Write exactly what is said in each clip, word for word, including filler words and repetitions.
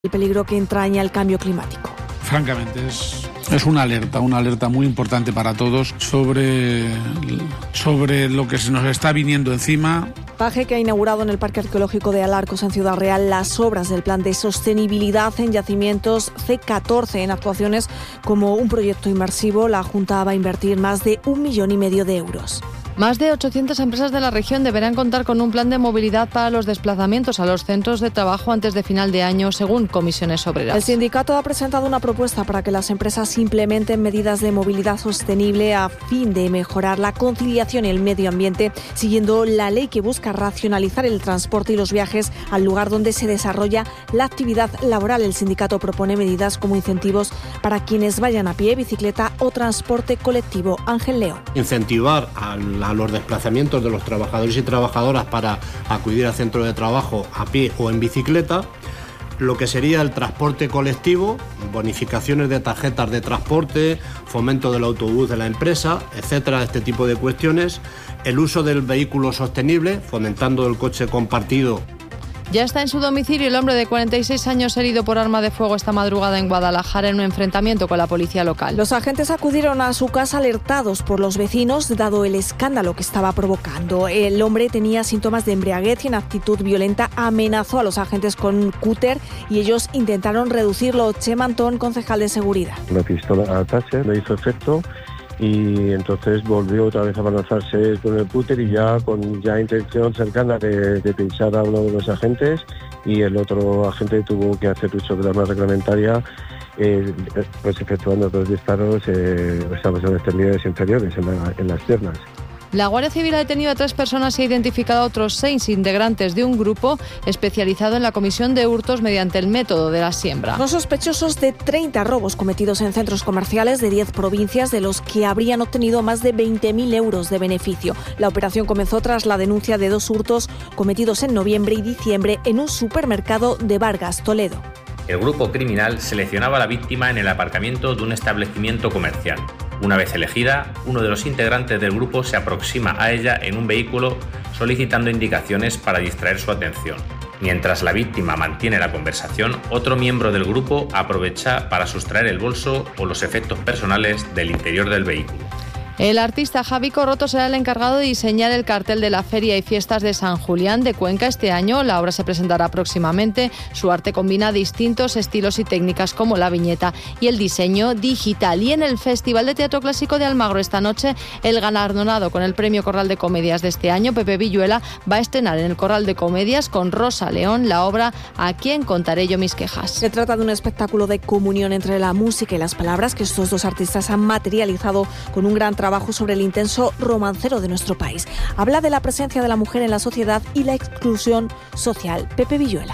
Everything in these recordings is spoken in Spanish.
el peligro que entraña el cambio climático. Francamente, es, es una alerta, una alerta muy importante para todos sobre, sobre lo que se nos está viniendo encima. Paje, que ha inaugurado en el Parque Arqueológico de Alarcos, en Ciudad Real, las obras del Plan de Sostenibilidad en Yacimientos C catorce, en actuaciones como un proyecto inmersivo. La Junta va a invertir más de un millón y medio de euros. Más de ochocientas empresas de la región deberán contar con un plan de movilidad para los desplazamientos a los centros de trabajo antes de final de año, según Comisiones Obreras. El sindicato ha presentado una propuesta para que las empresas implementen medidas de movilidad sostenible a fin de mejorar la conciliación y el medio ambiente, siguiendo la ley que busca racionalizar el transporte y los viajes al lugar donde se desarrolla la actividad laboral. El sindicato propone medidas como incentivos para quienes vayan a pie, bicicleta o transporte colectivo. Ángel León. Incentivar al a los desplazamientos de los trabajadores y trabajadoras para acudir al centro de trabajo a pie o en bicicleta, lo que sería el transporte colectivo, bonificaciones de tarjetas de transporte, fomento del autobús de la empresa, etcétera, este tipo de cuestiones, el uso del vehículo sostenible, fomentando el coche compartido. Ya está en su domicilio el hombre de cuarenta y seis años herido por arma de fuego esta madrugada en Guadalajara en un enfrentamiento con la policía local. Los agentes acudieron a su casa alertados por los vecinos, dado el escándalo que estaba provocando. El hombre tenía síntomas de embriaguez y en actitud violenta amenazó a los agentes con un cúter y ellos intentaron reducirlo. Chema Antón, concejal de seguridad. La pistola a Thatcher no hizo efecto y entonces volvió otra vez a balanzarse con el cúter y ya con ya intención cercana de, de pinchar a uno de los agentes, y el otro agente tuvo que hacer uso de la arma reglamentaria, eh, pues efectuando dos disparos eh, estamos en extremidades inferiores, en, la, en las piernas. La Guardia Civil ha detenido a tres personas y ha identificado a otros seis integrantes de un grupo especializado en la comisión de hurtos mediante el método de la siembra. Son sospechosos de treinta robos cometidos en centros comerciales de diez provincias, de los que habrían obtenido más de veinte mil euros de beneficio. La operación comenzó tras la denuncia de dos hurtos cometidos en noviembre y diciembre en un supermercado de Vargas, Toledo. El grupo criminal seleccionaba a la víctima en el aparcamiento de un establecimiento comercial. Una vez elegida, uno de los integrantes del grupo se aproxima a ella en un vehículo solicitando indicaciones para distraer su atención. Mientras la víctima mantiene la conversación, otro miembro del grupo aprovecha para sustraer el bolso o los efectos personales del interior del vehículo. El artista Javi Corroto será el encargado de diseñar el cartel de la Feria y Fiestas de San Julián de Cuenca este año. La obra se presentará próximamente. Su arte combina distintos estilos y técnicas como la viñeta y el diseño digital. Y en el Festival de Teatro Clásico de Almagro esta noche, el galardonado con el Premio Corral de Comedias de este año, Pepe Villuela, va a estrenar en el Corral de Comedias con Rosa León la obra ¿A quién contaré yo mis quejas? Se trata de un espectáculo de comunión entre la música y las palabras que estos dos artistas han materializado con un gran trabajo sobre el intenso romancero de nuestro país. Habla de la presencia de la mujer en la sociedad y la exclusión social. Pepe Villuela.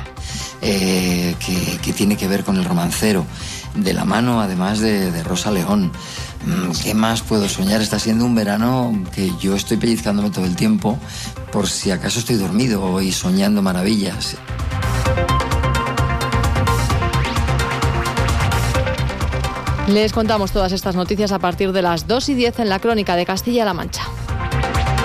Eh, que, que tiene que ver con el romancero, de la mano además de, de Rosa León. ¿Qué más puedo soñar? Está siendo un verano que yo estoy pellizcándome todo el tiempo por si acaso estoy dormido y soñando maravillas. Les contamos todas estas noticias a partir de las dos y diez en la Crónica de Castilla-La Mancha.